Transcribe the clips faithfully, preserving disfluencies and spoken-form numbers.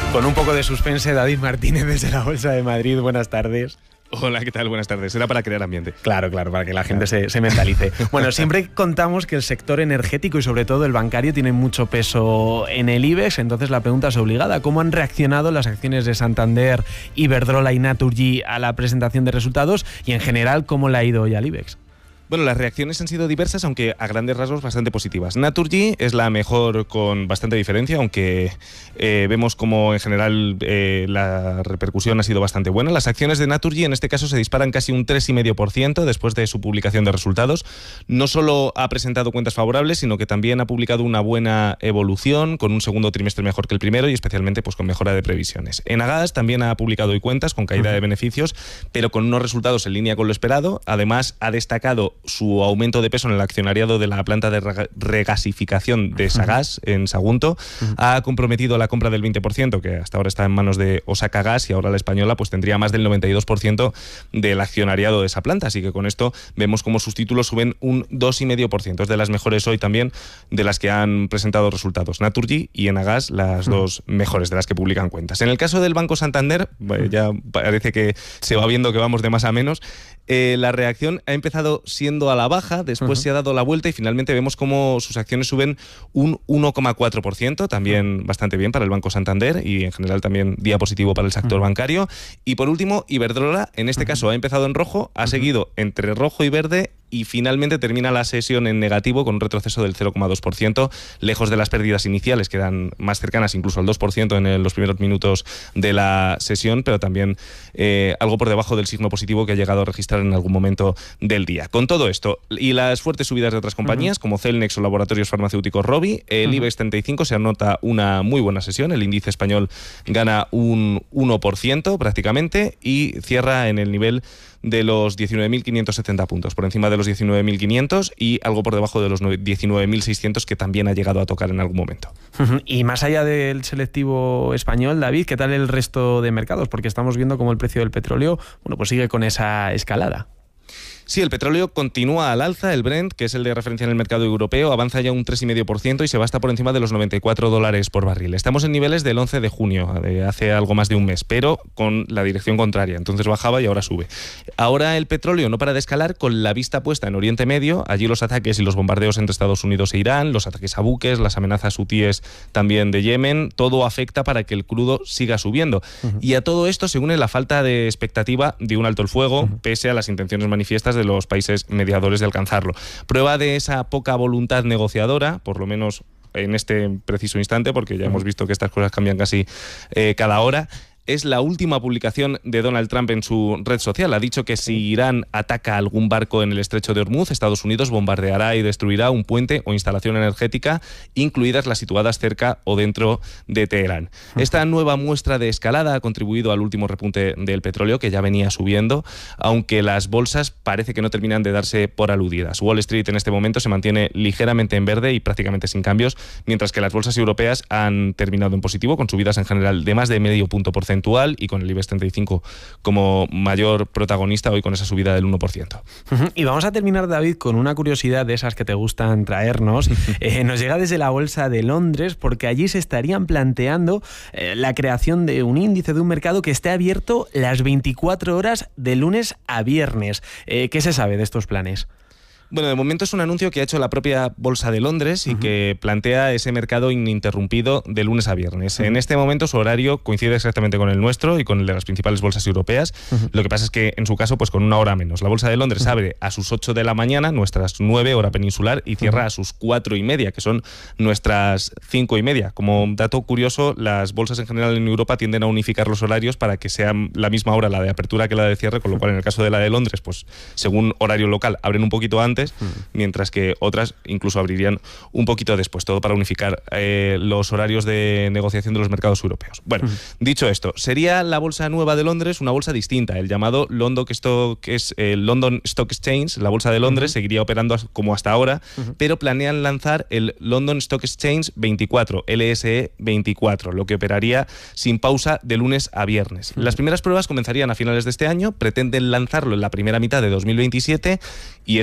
Con un poco de suspense, David Martínez desde la Bolsa de Madrid. Buenas tardes. Hola, ¿qué tal? Buenas tardes. Era para crear ambiente. Claro, claro, para que la gente claro. se, se mentalice. Bueno, siempre contamos que el sector energético y sobre todo el bancario tiene mucho peso en el IBEX, entonces la pregunta es obligada. ¿Cómo han reaccionado las acciones de Santander, Iberdrola y Naturgy a la presentación de resultados? Y en general, ¿cómo le ha ido hoy al IBEX? Bueno, las reacciones han sido diversas, aunque a grandes rasgos bastante positivas. Naturgy es la mejor con bastante diferencia, aunque eh, vemos como en general eh, la repercusión ha sido bastante buena. Las acciones de Naturgy en este caso se disparan casi un tres coma cinco por ciento después de su publicación de resultados. No solo ha presentado cuentas favorables, sino que también ha publicado una buena evolución, con un segundo trimestre mejor que el primero y especialmente pues, con mejora de previsiones. Enagás también ha publicado hoy cuentas con caída de beneficios, pero con unos resultados en línea con lo esperado. Además, ha destacado su aumento de peso en el accionariado de la planta de regasificación de Sagas en Sagunto. Uh-huh. Ha comprometido la compra del veinte por ciento, que hasta ahora está en manos de Osaka Gas, y ahora la española pues tendría más del noventa y dos por ciento del accionariado de esa planta. Así que con esto vemos cómo sus títulos suben un dos coma cinco por ciento. Es de las mejores hoy también de las que han presentado resultados. Naturgy y Enagás, las uh-huh. dos mejores de las que publican cuentas. En el caso del Banco Santander, uh-huh. ya parece que se va viendo que vamos de más a menos. Eh, la reacción ha empezado siendo a la baja, después uh-huh. se ha dado la vuelta y finalmente vemos cómo sus acciones suben un uno coma cuatro por ciento, también uh-huh. bastante bien para el Banco Santander y en general también día positivo para el sector uh-huh. bancario. Y por último, Iberdrola, en este uh-huh. caso ha empezado en rojo, ha uh-huh. seguido entre rojo y verde y finalmente termina la sesión en negativo con un retroceso del cero coma dos por ciento, lejos de las pérdidas iniciales que eran más cercanas incluso al dos por ciento en el, los primeros minutos de la sesión, pero también eh, algo por debajo del signo positivo que ha llegado a registrar en algún momento del día. Con todo esto y las fuertes subidas de otras compañías uh-huh. como Celnex o Laboratorios Farmacéuticos Rovi, el uh-huh. IBEX treinta y cinco se anota una muy buena sesión, el índice español gana un uno por ciento prácticamente y cierra en el nivel de los diecinueve mil quinientos setenta puntos, por encima de los diecinueve mil quinientos y algo por debajo de los diecinueve mil seiscientos que también ha llegado a tocar en algún momento. Uh-huh. Y más allá del selectivo español, David, ¿qué tal el resto de mercados? Porque estamos viendo cómo el precio del petróleo, bueno, pues sigue con esa escalada. Sí, el petróleo continúa al alza. El Brent, que es el de referencia en el mercado europeo, avanza ya un tres coma cinco por ciento y se va hasta por encima de los noventa y cuatro dólares por barril. Estamos en niveles del once de junio, de hace algo más de un mes, pero con la dirección contraria. Entonces bajaba y ahora sube. Ahora el petróleo no para de escalar con la vista puesta en Oriente Medio. Allí los ataques y los bombardeos entre Estados Unidos e Irán, los ataques a buques, las amenazas hutíes también de Yemen, todo afecta para que el crudo siga subiendo. Uh-huh. Y a todo esto se une la falta de expectativa de un alto el fuego, uh-huh. pese a las intenciones manifiestas de los países mediadores de alcanzarlo. Prueba de esa poca voluntad negociadora, por lo menos en este preciso instante, porque ya hemos visto que estas cosas cambian casi eh, cada hora, es la última publicación de Donald Trump en su red social. Ha dicho que si Irán ataca algún barco en el estrecho de Hormuz, Estados Unidos bombardeará y destruirá un puente o instalación energética, incluidas las situadas cerca o dentro de Teherán. Esta nueva muestra de escalada ha contribuido al último repunte del petróleo, que ya venía subiendo, aunque las bolsas parece que no terminan de darse por aludidas. Wall Street en este momento se mantiene ligeramente en verde y prácticamente sin cambios, mientras que las bolsas europeas han terminado en positivo, con subidas en general de más de medio punto porcentual y con el IBEX treinta y cinco como mayor protagonista hoy con esa subida del uno por ciento. Uh-huh. Y vamos a terminar, David, con una curiosidad de esas que te gustan traernos. eh, nos llega desde la Bolsa de Londres, porque allí se estarían planteando eh, la creación de un índice de un mercado que esté abierto las veinticuatro horas de lunes a viernes. Eh, ¿Qué se sabe de estos planes? Bueno, de momento es un anuncio que ha hecho la propia Bolsa de Londres y uh-huh. que plantea ese mercado ininterrumpido de lunes a viernes. Uh-huh. En este momento su horario coincide exactamente con el nuestro y con el de las principales bolsas europeas. Uh-huh. Lo que pasa es que en su caso pues con una hora menos. La Bolsa de Londres uh-huh. abre a sus ocho de la mañana, nuestras nueve hora peninsular, y cierra uh-huh. a sus cuatro y media, que son nuestras cinco y media. Como dato curioso, las bolsas en general en Europa tienden a unificar los horarios para que sea la misma hora la de apertura que la de cierre, con lo cual en el caso de la de Londres, pues según horario local, abren un poquito antes, mientras que otras incluso abrirían un poquito después, todo para unificar eh, los horarios de negociación de los mercados europeos. Bueno, uh-huh. dicho esto, sería la bolsa nueva de Londres una bolsa distinta, el llamado London Stock, que es el London Stock Exchange. La bolsa de Londres uh-huh. seguiría operando como hasta ahora, uh-huh. pero planean lanzar el London Stock Exchange veinticuatro, L S E veinticuatro, lo que operaría sin pausa de lunes a viernes. Uh-huh. Las primeras pruebas comenzarían a finales de este año, pretenden lanzarlo en la primera mitad de dos mil veintisiete y eso sí, si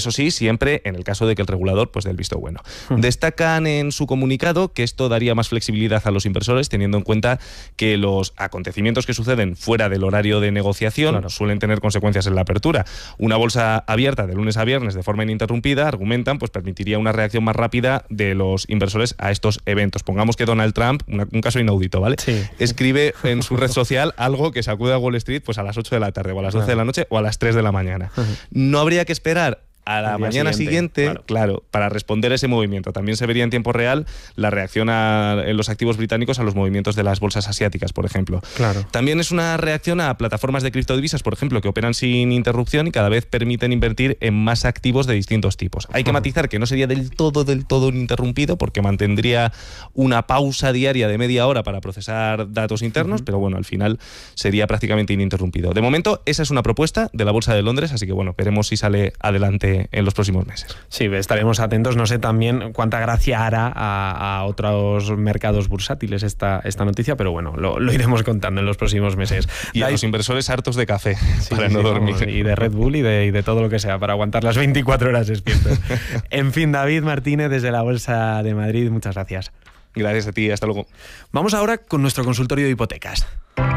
siempre en el caso de que el regulador pues dé el visto bueno. Uh-huh. Destacan en su comunicado que esto daría más flexibilidad a los inversores, teniendo en cuenta que los acontecimientos que suceden fuera del horario de negociación claro. suelen tener consecuencias en la apertura. Una bolsa abierta de lunes a viernes de forma ininterrumpida, argumentan, pues permitiría una reacción más rápida de los inversores a estos eventos. Pongamos que Donald Trump, una, un caso inaudito, ¿vale? Sí. Escribe en su red social algo que sacude a Wall Street pues a las ocho de la tarde o a las doce claro. de la noche o a las tres de la mañana. Uh-huh. No habría que esperar a la mañana siguiente, siguiente claro. claro, para responder a ese movimiento. También se vería en tiempo real la reacción a, en los activos británicos a los movimientos de las bolsas asiáticas, por ejemplo. Claro. También es una reacción a plataformas de criptodivisas, por ejemplo, que operan sin interrupción y cada vez permiten invertir en más activos de distintos tipos. Hay que matizar que no sería del todo, del todo ininterrumpido, porque mantendría una pausa diaria de media hora para procesar datos internos, uh-huh. pero bueno, al final sería prácticamente ininterrumpido. De momento, esa es una propuesta de la Bolsa de Londres, así que bueno, veremos si sale adelante en los próximos meses. Sí, estaremos atentos. No sé también cuánta gracia hará a, a otros mercados bursátiles esta, esta noticia, pero bueno, lo, lo iremos contando en los próximos meses. Y a los inversores hartos de café sí, para sí, no dormir. Vamos, y de Red Bull y de, y de todo lo que sea, para aguantar las veinticuatro horas despiertos. En fin, David Martínez, desde la Bolsa de Madrid, muchas gracias. Gracias a ti, hasta luego. Vamos ahora con nuestro consultorio de hipotecas.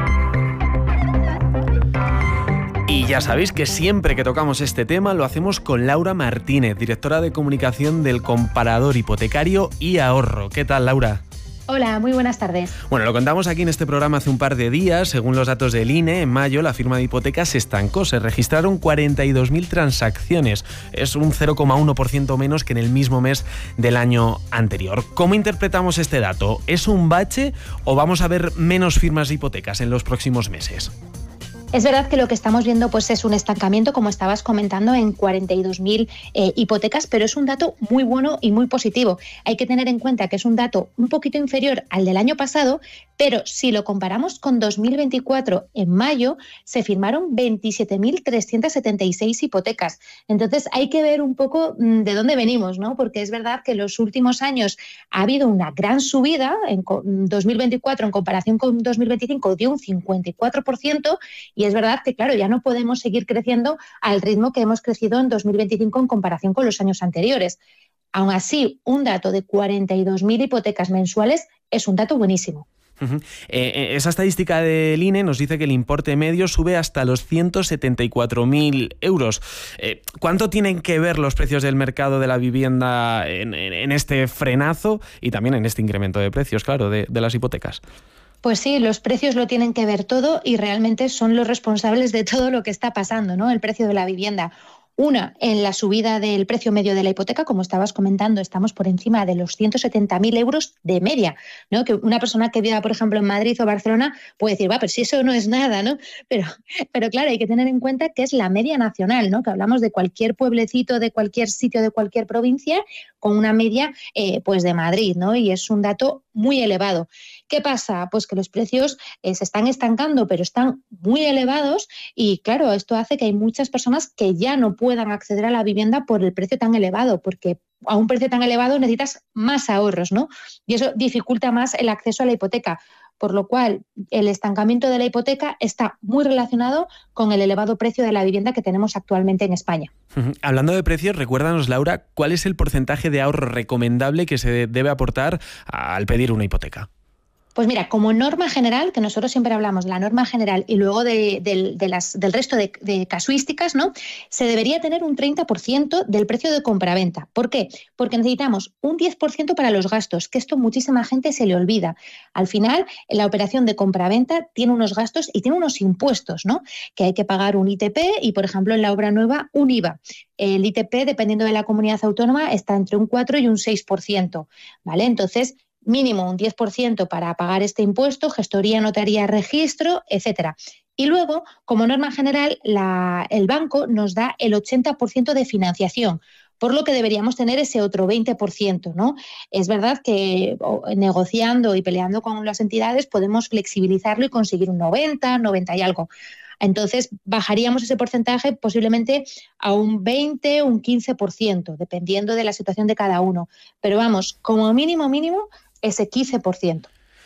Y ya sabéis que siempre que tocamos este tema lo hacemos con Laura Martínez, directora de comunicación del Comparador Hipotecario y Ahorro. ¿Qué tal, Laura? Hola, muy buenas tardes. Bueno, lo contamos aquí en este programa hace un par de días. Según los datos del I N E, en mayo la firma de hipotecas se estancó. Se registraron cuarenta y dos mil transacciones. Es un cero coma uno por ciento menos que en el mismo mes del año anterior. ¿Cómo interpretamos este dato? ¿Es un bache o vamos a ver menos firmas de hipotecas en los próximos meses? Es verdad que lo que estamos viendo pues, es un estancamiento, como estabas comentando, en cuarenta y dos mil eh, hipotecas, pero es un dato muy bueno y muy positivo. Hay que tener en cuenta que es un dato un poquito inferior al del año pasado, pero si lo comparamos con dos mil veinticuatro, en mayo se firmaron veintisiete mil trescientas setenta y seis hipotecas. Entonces hay que ver un poco de dónde venimos, ¿no? Porque es verdad que en los últimos años ha habido una gran subida. En dos mil veinticuatro, en comparación con dos mil veinticinco, dio un cincuenta y cuatro por ciento. Y es verdad que, claro, ya no podemos seguir creciendo al ritmo que hemos crecido en dos mil veinticinco en comparación con los años anteriores. Aún así, un dato de cuarenta y dos mil hipotecas mensuales es un dato buenísimo. Uh-huh. Eh, esa estadística del I N E nos dice que el importe medio sube hasta los ciento setenta y cuatro mil euros. Eh, ¿Cuánto tienen que ver los precios del mercado de la vivienda en, en, en este frenazo y también en este incremento de precios, claro, de, de las hipotecas? Pues sí, los precios lo tienen que ver todo y realmente son los responsables de todo lo que está pasando, ¿no? El precio de la vivienda. Una, en la subida del precio medio de la hipoteca, como estabas comentando, estamos por encima de los ciento setenta mil euros de media, ¿no? Que una persona que viva, por ejemplo, en Madrid o Barcelona puede decir, va, pero si eso no es nada, ¿no? Pero, pero claro, hay que tener en cuenta que es la media nacional, ¿no? Que hablamos de cualquier pueblecito, de cualquier sitio, de cualquier provincia, con una media eh, pues de Madrid, ¿no? Y es un dato muy elevado. ¿Qué pasa? Pues que los precios eh, se están estancando, pero están muy elevados y, claro, esto hace que hay muchas personas que ya no puedan acceder a la vivienda por el precio tan elevado, porque a un precio tan elevado necesitas más ahorros, ¿no? Y eso dificulta más el acceso a la hipoteca. Por lo cual, el estancamiento de la hipoteca está muy relacionado con el elevado precio de la vivienda que tenemos actualmente en España. Uh-huh. Hablando de precios, recuérdanos, Laura, ¿cuál es el porcentaje de ahorro recomendable que se debe aportar al pedir una hipoteca? Pues mira, como norma general, que nosotros siempre hablamos de la norma general y luego de, de, de las, del resto de, de casuísticas, ¿no? Se debería tener un treinta por ciento del precio de compraventa. ¿Por qué? Porque necesitamos un diez por ciento para los gastos, que esto muchísima gente se le olvida. Al final, la operación de compraventa tiene unos gastos y tiene unos impuestos, ¿no? Que hay que pagar un I T P y, por ejemplo, en la obra nueva, un I V A. El I T P, dependiendo de la comunidad autónoma, está entre un cuatro y un seis por ciento, ¿vale? Entonces, mínimo un diez por ciento para pagar este impuesto, gestoría, notaría, registro, etcétera. Y luego, como norma general, la, el banco nos da el ochenta por ciento de financiación, por lo que deberíamos tener ese otro veinte por ciento, ¿no? Es verdad que negociando y peleando con las entidades podemos flexibilizarlo y conseguir un noventa, noventa y algo. Entonces, bajaríamos ese porcentaje posiblemente a un veinte, un quince por ciento, dependiendo de la situación de cada uno. Pero vamos, como mínimo, mínimo, ese quince por ciento.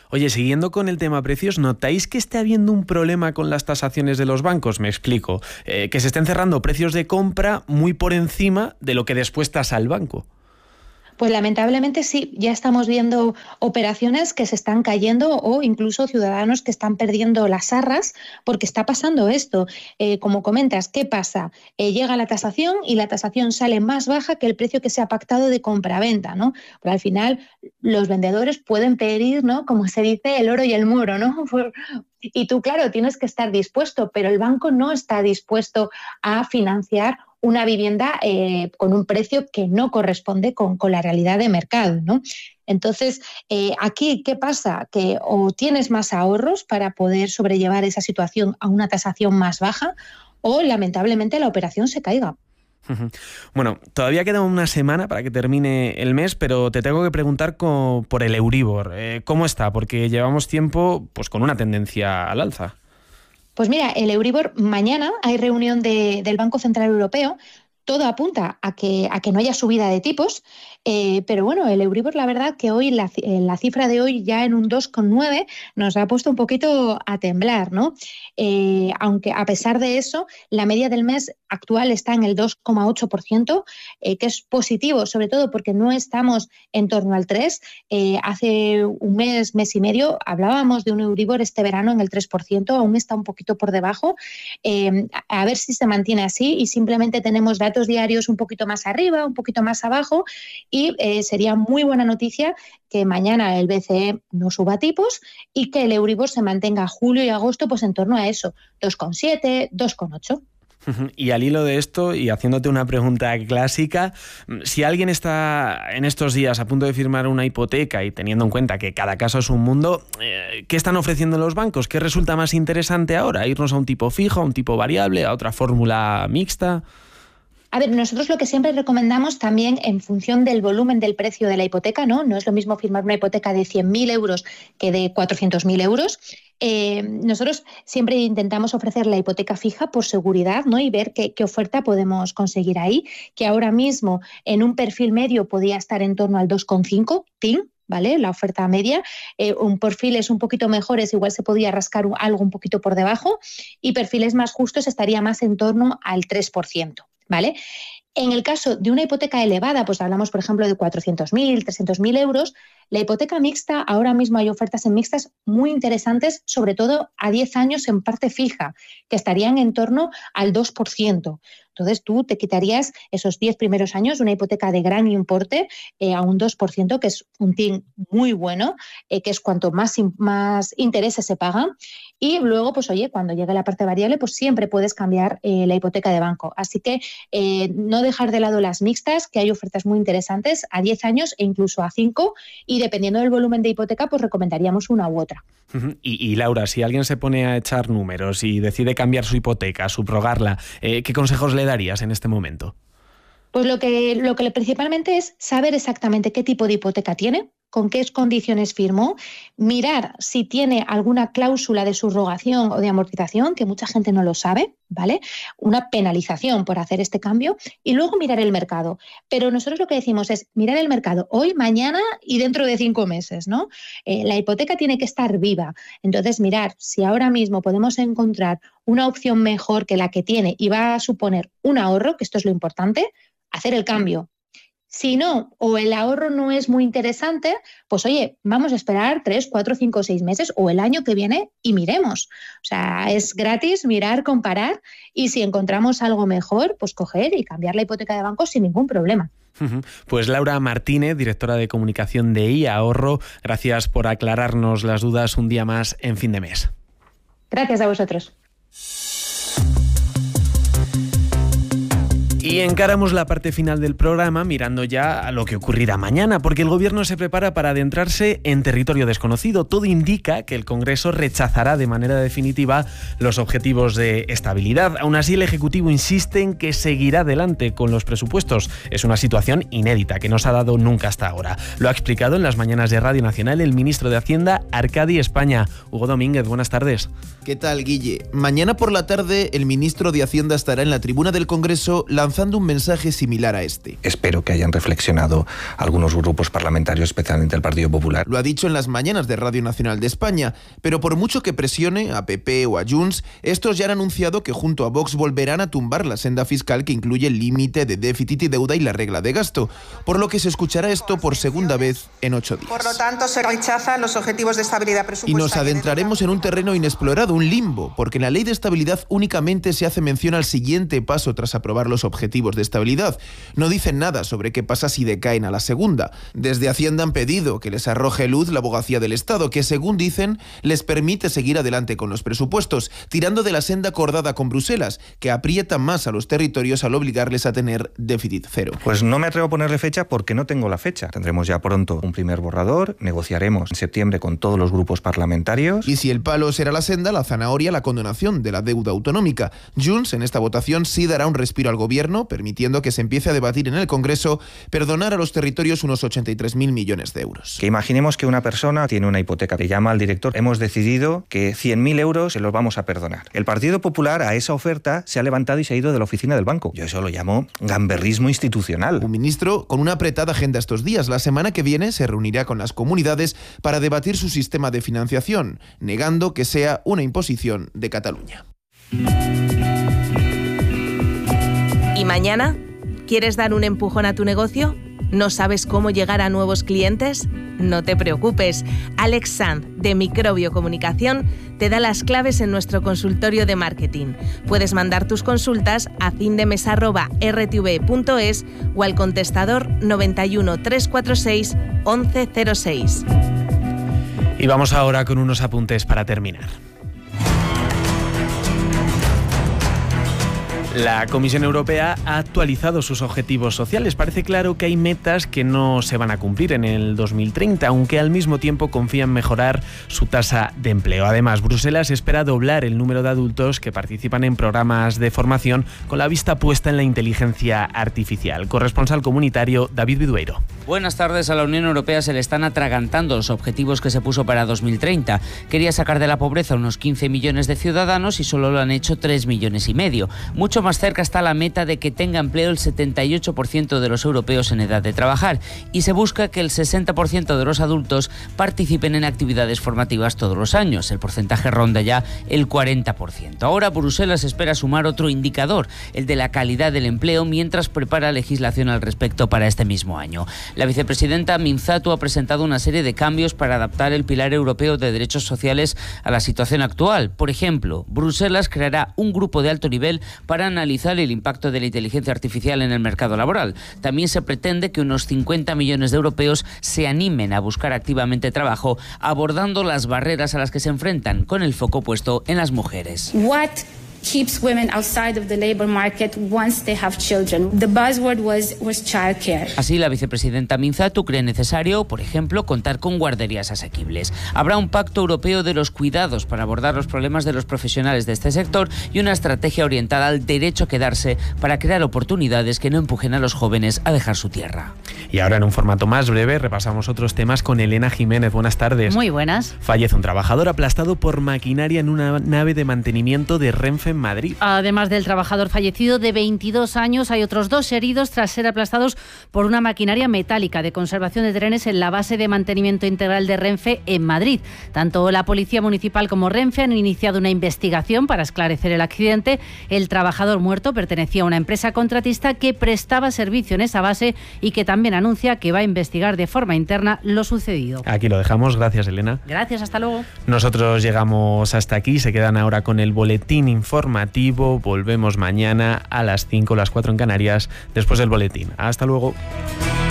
Oye, siguiendo con el tema precios, ¿notáis que está habiendo un problema con las tasaciones de los bancos? Me explico. Eh, que se estén cerrando precios de compra muy por encima de lo que después tasa el banco. Pues lamentablemente sí, ya estamos viendo operaciones que se están cayendo o incluso ciudadanos que están perdiendo las arras porque está pasando esto. Eh, como comentas, ¿qué pasa? Eh, llega la tasación y la tasación sale más baja que el precio que se ha pactado de compra-venta, ¿no? Pero al final los vendedores pueden pedir, ¿no? Como se dice, el oro y el moro, ¿no? Y tú, claro, tienes que estar dispuesto, pero el banco no está dispuesto a financiar una vivienda eh, con un precio que no corresponde con, con la realidad de mercado, ¿no? Entonces, eh, aquí, ¿qué pasa? Que o tienes más ahorros para poder sobrellevar esa situación a una tasación más baja o, lamentablemente, la operación se caiga. Bueno, todavía queda una semana para que termine el mes, pero te tengo que preguntar con, por el Euribor. Eh, ¿Cómo está? Porque llevamos tiempo pues, con una tendencia al alza. Pues mira, el Euribor, mañana hay reunión de, del Banco Central Europeo. Todo apunta a que, a que no haya subida de tipos, eh, pero bueno, el Euribor, la verdad que hoy, la, la cifra de hoy ya en un dos coma nueve nos ha puesto un poquito a temblar, ¿no? Eh, aunque a pesar de eso, la media del mes actual está en el dos coma ocho por ciento, eh, que es positivo, sobre todo porque no estamos en torno al tres por ciento. Eh, hace un mes, mes y medio, hablábamos de un Euribor este verano en el tres por ciento, aún está un poquito por debajo. Eh, a, a ver si se mantiene así y simplemente tenemos datos diarios un poquito más arriba, un poquito más abajo y eh, sería muy buena noticia que mañana el B C E no suba tipos y que el Euribor se mantenga julio y agosto pues en torno a eso, dos coma siete, dos coma ocho. Y al hilo de esto, y haciéndote una pregunta clásica, si alguien está en estos días a punto de firmar una hipoteca y teniendo en cuenta que cada caso es un mundo, ¿qué están ofreciendo los bancos? ¿Qué resulta más interesante ahora? ¿Irnos a un tipo fijo, a un tipo variable, a otra fórmula mixta? A ver, nosotros lo que siempre recomendamos también en función del volumen del precio de la hipoteca, ¿no? No es lo mismo firmar una hipoteca de cien mil euros que de cuatrocientos mil euros. Eh, nosotros siempre intentamos ofrecer la hipoteca fija por seguridad, ¿no? Y ver qué, qué oferta podemos conseguir ahí, que ahora mismo en un perfil medio podía estar en torno al dos coma cinco, T I N, ¿vale? La oferta media, eh, un perfiles un poquito mejores, igual se podía rascar un, algo un poquito por debajo y perfiles más justos estaría más en torno al tres por ciento. ¿Vale? En el caso de una hipoteca elevada, pues hablamos, por ejemplo, de cuatrocientos mil, trescientos mil euros, la hipoteca mixta, ahora mismo hay ofertas en mixtas muy interesantes, sobre todo a diez años en parte fija, que estarían en torno al dos por ciento. Entonces tú te quitarías esos diez primeros años de una hipoteca de gran importe eh, a un dos por ciento, que es un T I N muy bueno, eh, que es cuanto más, más intereses se pagan. Y luego, pues oye, cuando llegue la parte variable, pues siempre puedes cambiar eh, la hipoteca de banco. Así que eh, no dejar de lado las mixtas, que hay ofertas muy interesantes a diez años e incluso a cinco, y dependiendo del volumen de hipoteca, pues recomendaríamos una u otra. Y, y Laura, si alguien se pone a echar números y decide cambiar su hipoteca, subrogarla, eh, ¿qué consejos le darías en este momento? Pues lo que, lo que principalmente es saber exactamente qué tipo de hipoteca tiene, con qué condiciones firmó, mirar si tiene alguna cláusula de subrogación o de amortización, que mucha gente no lo sabe, ¿vale? Una penalización por hacer este cambio y luego mirar el mercado. Pero nosotros lo que decimos es mirar el mercado hoy, mañana y dentro de cinco meses, ¿no? Eh, la hipoteca tiene que estar viva. Entonces, mirar si ahora mismo podemos encontrar una opción mejor que la que tiene y va a suponer un ahorro, que esto es lo importante, hacer el cambio. Si no, o el ahorro no es muy interesante, pues oye, vamos a esperar tres, cuatro, cinco, seis meses o el año que viene y miremos. O sea, es gratis mirar, comparar y si encontramos algo mejor, pues coger y cambiar la hipoteca de banco sin ningún problema. Pues Laura Martínez, directora de comunicación de iAhorro, gracias por aclararnos las dudas un día más en Fin de Mes. Gracias a vosotros. Y encaramos la parte final del programa mirando ya a lo que ocurrirá mañana, porque el Gobierno se prepara para adentrarse en territorio desconocido. Todo indica que el Congreso rechazará de manera definitiva los objetivos de estabilidad. Aún así, el Ejecutivo insiste en que seguirá adelante con los presupuestos. Es una situación inédita que no se ha dado nunca hasta ahora. Lo ha explicado en las mañanas de Radio Nacional el ministro de Hacienda, Arcadi España. Hugo Domínguez, buenas tardes. ¿Qué tal, Guille? Mañana por la tarde el ministro de Hacienda estará en la tribuna del Congreso lanzando lanzando un mensaje similar a este. Espero que hayan reflexionado algunos grupos parlamentarios, especialmente el Partido Popular. Lo ha dicho en las mañanas de Radio Nacional de España, pero por mucho que presione a P P o a Junts, estos ya han anunciado que junto a Vox volverán a tumbar la senda fiscal que incluye el límite de déficit y deuda y la regla de gasto, por lo que se escuchará esto por segunda vez en ocho días. Por lo tanto, se rechazan los objetivos de estabilidad presupuestaria. Y nos adentraremos en un terreno inexplorado, un limbo, porque en la ley de estabilidad únicamente se hace mención al siguiente paso tras aprobar los objetivos de estabilidad. No dicen nada sobre qué pasa si decaen a la segunda. Desde Hacienda han pedido que les arroje luz la abogacía del Estado, que según dicen les permite seguir adelante con los presupuestos, tirando de la senda acordada con Bruselas, que aprieta más a los territorios al obligarles a tener déficit cero. Pues no me atrevo a ponerle fecha porque no tengo la fecha. Tendremos ya pronto un primer borrador, negociaremos en septiembre con todos los grupos parlamentarios. Y si el palo será la senda, la zanahoria, la condonación de la deuda autonómica. Junts en esta votación sí dará un respiro al gobierno, permitiendo que se empiece a debatir en el Congreso perdonar a los territorios unos ochenta y tres mil millones de euros. Que imaginemos que una persona tiene una hipoteca, le llama al director, hemos decidido que cien mil euros se los vamos a perdonar. El Partido Popular a esa oferta se ha levantado y se ha ido de la oficina del banco. Yo eso lo llamo gamberrismo institucional. Un ministro con una apretada agenda estos días. La semana que viene se reunirá con las comunidades para debatir su sistema de financiación, negando que sea una imposición de Cataluña. ¿Y mañana? ¿Quieres dar un empujón a tu negocio? ¿No sabes cómo llegar a nuevos clientes? No te preocupes. Alex Sanz, de Microbio Comunicación, te da las claves en nuestro consultorio de marketing. Puedes mandar tus consultas a findemesa arroba r t v punto es o al contestador noventa y uno, trescientos cuarenta y seis, once cero seis. Y vamos ahora con unos apuntes para terminar. La Comisión Europea ha actualizado sus objetivos sociales. Parece claro que hay metas que no se van a cumplir en el dos mil treinta, aunque al mismo tiempo confía en mejorar su tasa de empleo. Además, Bruselas espera doblar el número de adultos que participan en programas de formación con la vista puesta en la inteligencia artificial. Corresponsal comunitario David Vidueiro. Buenas tardes. A la Unión Europea se le están atragantando los objetivos que se puso para dos mil treinta. Quería sacar de la pobreza unos quince millones de ciudadanos y solo lo han hecho tres millones y medio. Mucho más cerca está la meta de que tenga empleo el setenta y ocho por ciento de los europeos en edad de trabajar y se busca que el sesenta por ciento de los adultos participen en actividades formativas todos los años. El porcentaje ronda ya el cuarenta por ciento. Ahora Bruselas espera sumar otro indicador, el de la calidad del empleo, mientras prepara legislación al respecto para este mismo año. La vicepresidenta Minzatu ha presentado una serie de cambios para adaptar el pilar europeo de derechos sociales a la situación actual. Por ejemplo, Bruselas creará un grupo de alto nivel para analizar el impacto de la inteligencia artificial en el mercado laboral. También se pretende que unos cincuenta millones de europeos se animen a buscar activamente trabajo, abordando las barreras a las que se enfrentan, con el foco puesto en las mujeres. What keeps women outside of the labor market once they have children? The buzzword was was childcare. Así, la vicepresidenta Minzatu cree necesario, por ejemplo, contar con guarderías asequibles. Habrá un pacto europeo de los cuidados para abordar los problemas de los profesionales de este sector y una estrategia orientada al derecho a quedarse para crear oportunidades que no empujen a los jóvenes a dejar su tierra. Y ahora, en un formato más breve, repasamos otros temas con Elena Jiménez. Buenas tardes. Muy buenas. Fallece un trabajador aplastado por maquinaria en una nave de mantenimiento de Renfe en Madrid. Además del trabajador fallecido de veintidós años, hay otros dos heridos tras ser aplastados por una maquinaria metálica de conservación de trenes en la base de mantenimiento integral de Renfe en Madrid. Tanto la Policía Municipal como Renfe han iniciado una investigación para esclarecer el accidente. El trabajador muerto pertenecía a una empresa contratista que prestaba servicio en esa base y que también anuncia que va a investigar de forma interna lo sucedido. Aquí lo dejamos. Gracias, Elena. Gracias, hasta luego. Nosotros llegamos hasta aquí. Se quedan ahora con el boletín informativo. Volvemos mañana a las cinco, las cuatro en Canarias, después del boletín. Hasta luego.